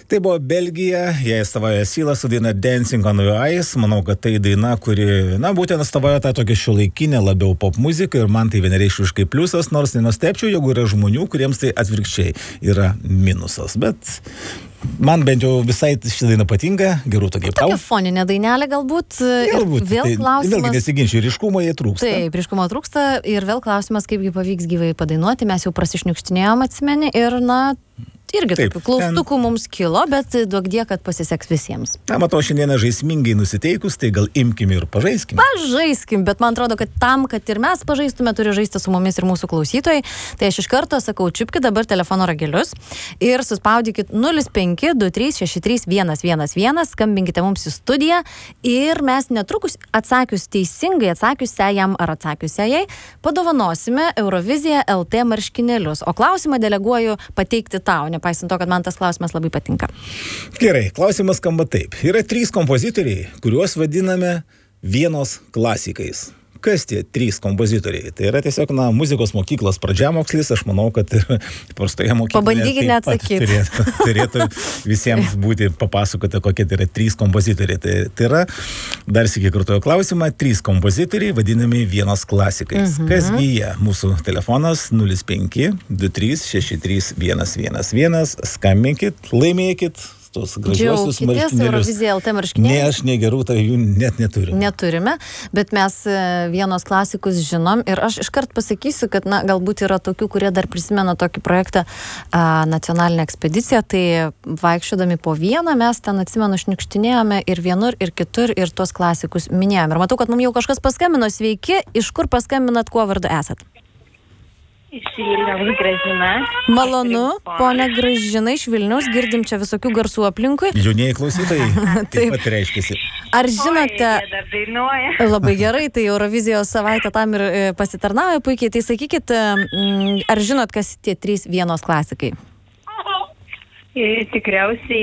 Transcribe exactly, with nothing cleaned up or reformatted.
Tai buvo Belgija, jai atstovauja Syla su daina Dancing on the Ice. Manau, kad tai daina, kuri, na, būtent atstovauja tą tokią šiuolaikinę labiau pop muziką ir man tai vienareikšmiškai pliusas, nors nenustebčiau, jeigu yra žmonių, kuriems tai atvirkščiai yra minusas. Bet man bent jau visai ši daina patinka, gerų tokiai tau. Tokia foninė dainelė galbūt. Galbūt. Vėl Tai, klausimas. vėlgi nesiginčiu, ryškumo jie trūksta. Taip, ryškumo trūksta ir vėl klausimas, kaipgi pavyks gyvai padainuoti. Mes jau prasišniukštinėjom, atsimeni, ir na, irgi Taip, tokių klaustukų ten... mums kilo, bet duok die, kad pasiseks visiems. Na, matau, šiandieną žaismingai nusiteikus, tai gal imkim ir pažaiskim. Pažaiskim, bet man atrodo, kad tam, kad ir mes pažaistume, turi žaisti su mumis ir mūsų klausytojai. Tai aš iš karto sakau, čiupkit dabar telefono ragelius ir suspaudykit nulis penki du trys šeši trys vienas vienas vienas, skambinkite mums į studiją ir mes netrukus atsakius teisingai, atsakiusią jam ar atsakiusią jai, padovanosime Eurovizija L T marškinėlius. O klausimą deleguoju pateikti tau, nepaisant to, kad man tas klausimas labai patinka. Gerai, klausimas skamba taip. Yra trys kompozitoriai, kuriuos vadiname vienos klasikais. Kas tie trys kompozitoriai? Tai yra tiesiog, na, muzikos mokyklos pradžiamokslis, aš manau, kad prastoje mokykloje pabandykite neatsakyti. Turėtų, turėtų visiems būti papasakota, kokie tai yra trys kompozitoriai. Tai, tai yra, dar sykį kartuoju klausimą, trys kompozitoriai vadinami vienos klasikais. Mhm. Kasgi jie? Mūsų telefonas nulis penki du trys šeši trys vienas vienas vienas, skambinkit, laimėkit tos gražiosius marškinėlius. Eurovizija L T marškinėlius. Ne, aš nei gerų, tai jų net neturime. Neturime, bet mes vienos klasikus žinom ir aš iškart pasakysiu, kad, na, galbūt yra tokių, kurie dar prisimena tokį projektą a, Nacionalinę ekspediciją, tai vaikščiodami po vieną mes ten, atsimenu, šniukštinėjome ir vienur, ir kitur, ir tuos klasikus minėjome. Ir matau, kad mums jau kažkas paskambino. Sveiki, iš kur paskambinat, kuo vardu esat? Iš Vilniaus Gražina. Malonu, ponia Gražina iš Vilniaus, girdim čia visokių garsų aplinkui. Jaunieji klausytojai taip pat reiškiasi. Ar žinote, Oi, jie dar dainuoja. labai gerai, tai Eurovizijos savaitė tam ir e, pasitarnauja puikiai, tai sakykit, m, ar žinot, kas tie trys vienos klasikai? Ir tikriausiai